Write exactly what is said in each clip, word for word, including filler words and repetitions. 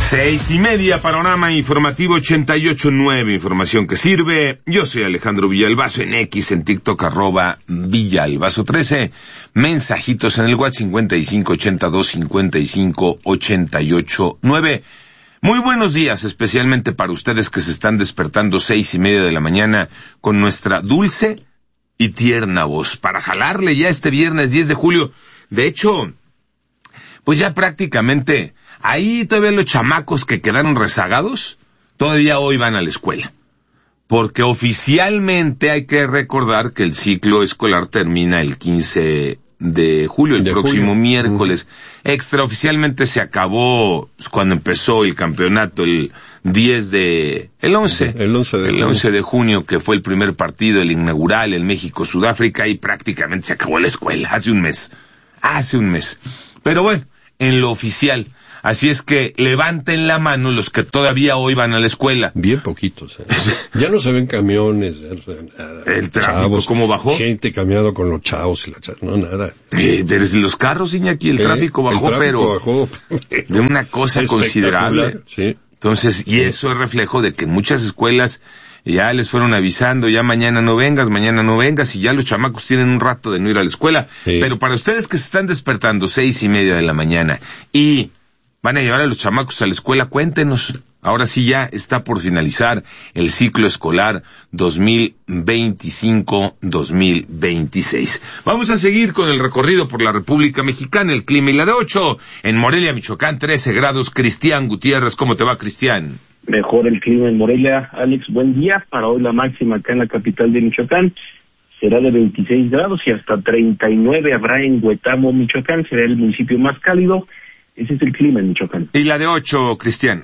Seis y media, panorama informativo ochenta y ocho nueve, información que sirve. Yo soy Alejandro Villalbazo, en X, en TikTok, arroba Villalbazo trece. Mensajitos en el WhatsApp cincuenta y cinco ochenta y dos cincuenta y cinco ochenta y ocho nueve. Muy buenos días, especialmente para ustedes que se están despertando seis y media de la mañana con nuestra dulce y tierna voz, para jalarle ya este viernes diez de julio. De hecho, pues ya prácticamente... Ahí todavía los chamacos que quedaron rezagados, todavía hoy van a la escuela. Porque oficialmente hay que recordar que el ciclo escolar termina el quince de julio, el de próximo julio. miércoles. Uh-huh. Extraoficialmente se acabó cuando empezó el campeonato, el diez de... El once. El once de el once de junio, que fue el primer partido, el inaugural, el México-Sudáfrica, y prácticamente se acabó la escuela, hace un mes. Hace un mes. Pero bueno, en lo oficial... Así es que levanten la mano los que todavía hoy van a la escuela. Bien poquitos, ¿eh? Ya no se ven camiones. Nada. El tráfico, chavos, ¿cómo bajó? Gente cambiando con los chavos y la chavos, no, nada. Eh, desde los carros, Iñaki, el ¿Eh? tráfico bajó, el tráfico pero bajó. de una cosa considerable. Sí. Entonces, y eso es reflejo de que en muchas escuelas ya les fueron avisando, ya mañana no vengas, mañana no vengas, y ya los chamacos tienen un rato de no ir a la escuela. Sí. Pero para ustedes que se están despertando seis y media de la mañana y... van a llevar a los chamacos a la escuela, cuéntenos. Ahora sí ya está por finalizar el ciclo escolar dos mil veinticinco dos mil veintiséis. Vamos a seguir con el recorrido por la República Mexicana, el clima y la de ocho. En Morelia, Michoacán, trece grados. Cristian Gutiérrez, ¿cómo te va, Cristian? Mejor el clima en Morelia, Alex. Buen día. Para hoy la máxima acá en la capital de Michoacán será de veintiséis grados y hasta treinta y nueve habrá en Huetamo, Michoacán. Será el municipio más cálido. Ese es el clima en Michoacán. ¿Y la de ocho, Cristian?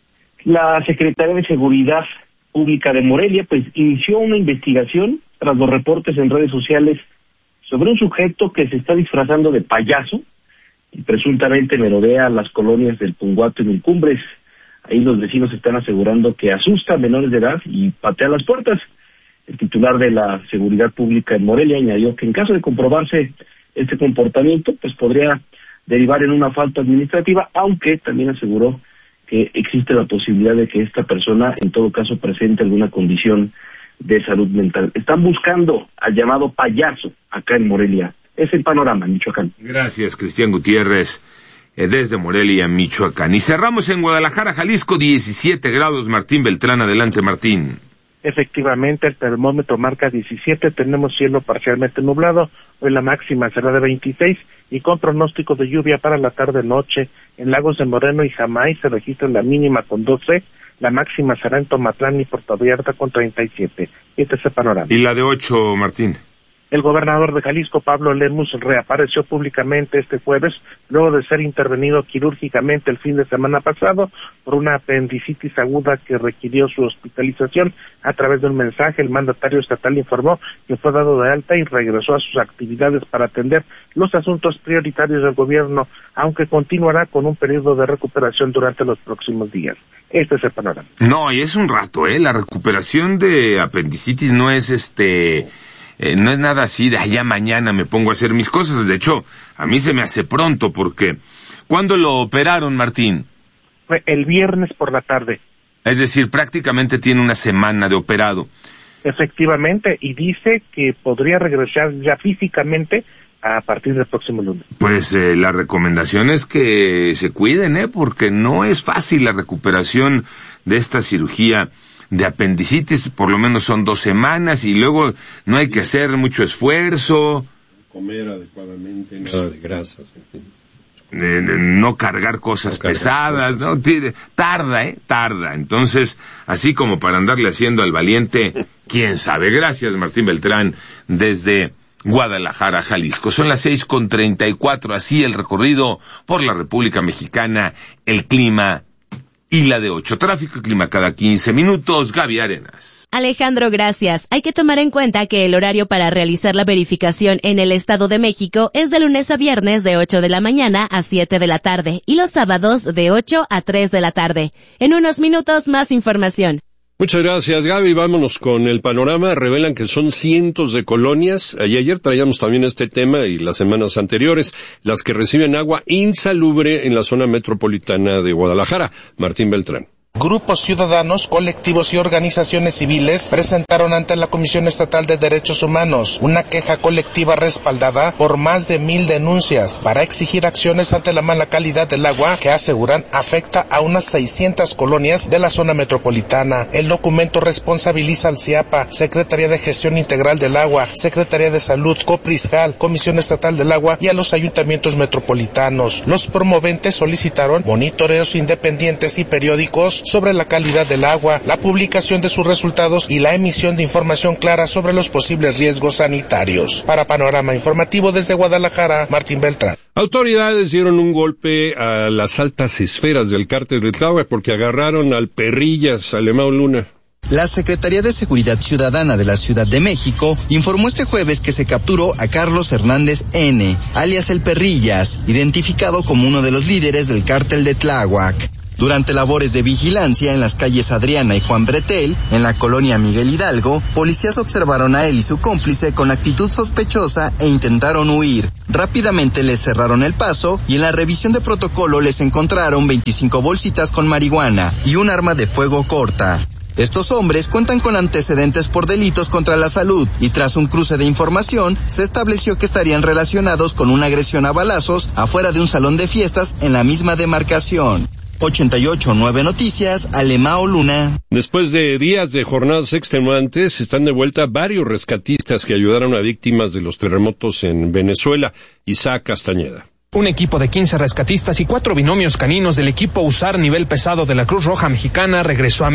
La Secretaría de Seguridad Pública de Morelia, pues, inició una investigación tras los reportes en redes sociales sobre un sujeto que se está disfrazando de payaso y presuntamente merodea las colonias del Punguato y Milcumbres. Ahí los vecinos están asegurando que asusta a menores de edad y patea las puertas. El titular de la Seguridad Pública en Morelia añadió que en caso de comprobarse este comportamiento, pues podría derivar en una falta administrativa, aunque también aseguró que existe la posibilidad de que esta persona en todo caso presente alguna condición de salud mental. Están buscando al llamado payaso acá en Morelia. Es el panorama en Michoacán. Gracias, Cristian Gutiérrez, eh, desde Morelia, Michoacán. Y cerramos en Guadalajara, Jalisco, diecisiete grados. Martín Beltrán, adelante, Martín. Efectivamente, el termómetro marca diecisiete, tenemos cielo parcialmente nublado, hoy la máxima será de veintiséis y con pronóstico de lluvia para la tarde-noche. En Lagos de Moreno y Jamay se registra la mínima con doce, la máxima será en Tomatlán y Puerto Vallarta con treinta y siete. Este es el panorama. ¿Y la de ocho, Martín? El gobernador de Jalisco, Pablo Lemus, reapareció públicamente este jueves, luego de ser intervenido quirúrgicamente el fin de semana pasado por una apendicitis aguda que requirió su hospitalización. A través de un mensaje, el mandatario estatal informó que fue dado de alta y regresó a sus actividades para atender los asuntos prioritarios del gobierno, aunque continuará con un periodo de recuperación durante los próximos días. Este es el panorama. No, y es un rato, ¿eh? La recuperación de apendicitis no es este... Eh, no es nada así de allá mañana me pongo a hacer mis cosas. De hecho, a mí se me hace pronto porque... ¿Cuándo lo operaron, Martín? Fue el viernes por la tarde. Es decir, prácticamente tiene una semana de operado. Efectivamente, y dice que podría regresar ya físicamente a partir del próximo lunes. Pues eh, la recomendación es que se cuiden, ¿eh? Porque no es fácil la recuperación de esta cirugía de apendicitis, por lo menos son dos semanas y luego no hay que hacer mucho esfuerzo. Comer adecuadamente, nada de grasas, en fin. Eh, no cargar cosas no cargar pesadas, cosas. ¿no? Tarda, ¿eh? Tarda. Entonces, así como para andarle haciendo al valiente, quién sabe. Gracias, Martín Beltrán, desde Guadalajara, Jalisco. Son las seis con treinta y cuatro, así el recorrido por la República Mexicana, el clima y la de ocho. Tráfico y clima cada quince minutos. Gaby Arenas. Alejandro, gracias. Hay que tomar en cuenta que el horario para realizar la verificación en el Estado de México es de lunes a viernes de ocho de la mañana a siete de la tarde y los sábados de ocho a tres de la tarde. En unos minutos más información. Muchas gracias, Gaby. Vámonos con el panorama. Revelan que son cientos de colonias. Y ayer traíamos también este tema y las semanas anteriores, las que reciben agua insalubre en la zona metropolitana de Guadalajara. Martín Beltrán. Grupos ciudadanos, colectivos y organizaciones civiles presentaron ante la Comisión Estatal de Derechos Humanos una queja colectiva respaldada por más de mil denuncias para exigir acciones ante la mala calidad del agua que aseguran afecta a unas seiscientas colonias de la zona metropolitana. El documento responsabiliza al CIAPA, Secretaría de Gestión Integral del Agua, Secretaría de Salud, Coprisgal, Comisión Estatal del Agua y a los ayuntamientos metropolitanos. Los promoventes solicitaron monitoreos independientes y periódicos sobre la calidad del agua, la publicación de sus resultados y la emisión de información clara sobre los posibles riesgos sanitarios. Para Panorama Informativo desde Guadalajara, Martín Beltrán. Autoridades dieron un golpe a las altas esferas del cártel de Tláhuac porque agarraron al Perrillas, Alemão Luna. La Secretaría de Seguridad Ciudadana de la Ciudad de México informó este jueves que se capturó a Carlos Hernández N., alias El Perrillas, identificado como uno de los líderes del cártel de Tláhuac. Durante labores de vigilancia en las calles Adriana y Juan Bretel, en la colonia Miguel Hidalgo, policías observaron a él y su cómplice con actitud sospechosa e intentaron huir. Rápidamente les cerraron el paso y en la revisión de protocolo les encontraron veinticinco bolsitas con marihuana y un arma de fuego corta. Estos hombres cuentan con antecedentes por delitos contra la salud y tras un cruce de información se estableció que estarían relacionados con una agresión a balazos afuera de un salón de fiestas en la misma demarcación. ochenta y ocho punto nueve Noticias, Alemão Luna. Después de días de jornadas extenuantes, están de vuelta varios rescatistas que ayudaron a víctimas de los terremotos en Venezuela. Isaac Castañeda. Un equipo de quince rescatistas y cuatro binomios caninos del equipo U S A R nivel pesado de la Cruz Roja Mexicana regresó a